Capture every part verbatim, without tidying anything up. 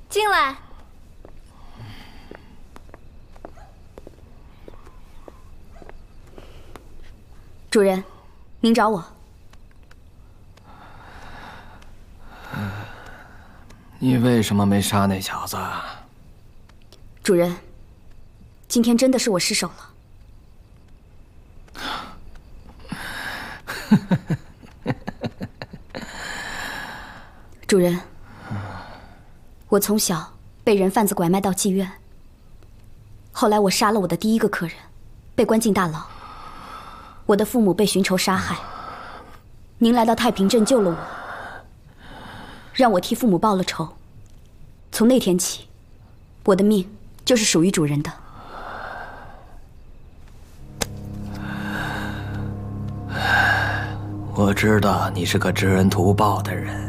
进来。 主人，您找我。 你为什么没杀那小子？ 主人，今天真的是我失手了。主人，我从小被人贩子拐卖到妓院，后来我杀了我的第一个客人，被关进大牢。我的父母被寻仇杀害，您来到太平镇救了我，让我替父母报了仇。从那天起，我的命就是属于主人的。 我知道你是个知恩图报的人，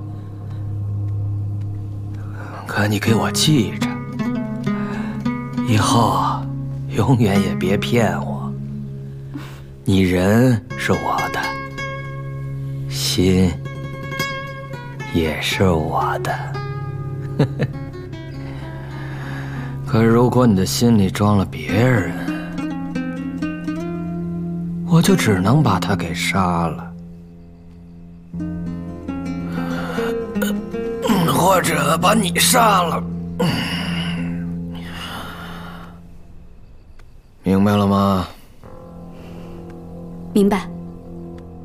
可你给我记着，以后永远也别骗我。你人是我的，心也是我的。可如果你的心里装了别人，我就只能把他给杀了。或者把你杀了，明白了吗？ 明白。